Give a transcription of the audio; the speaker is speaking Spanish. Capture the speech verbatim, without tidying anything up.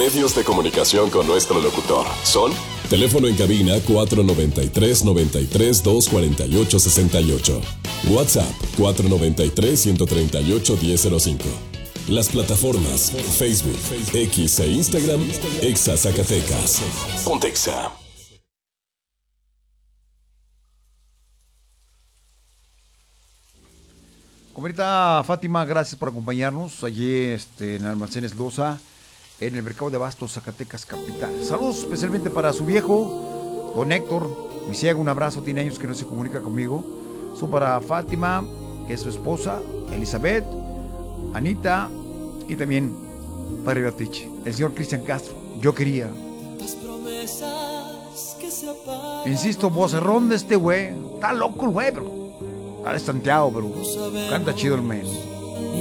medios de comunicación con nuestro locutor son: teléfono en cabina cuatro noventa y tres, noventa y tres, doscientos cuarenta y ocho, sesenta y ocho. WhatsApp cuatro noventa y tres, ciento treinta y ocho, diez cero cinco. Las plataformas Facebook, X e Instagram, Exa Zacatecas. Pontexa. Comunidad Fátima, gracias por acompañarnos allí este, en Almacenes Loza, en el mercado de Abastos, Zacatecas capital. Saludos especialmente para su viejo, don Héctor, mi ciego, un abrazo, tiene años que no se comunica conmigo. Son para Fátima, que es su esposa, Elizabeth, Anita y también para Beatriz, el señor Cristian Castro. Yo quería. Insisto, vocerrón de este güey. Está loco el güey, pero está destanteado, pero canta chido el men.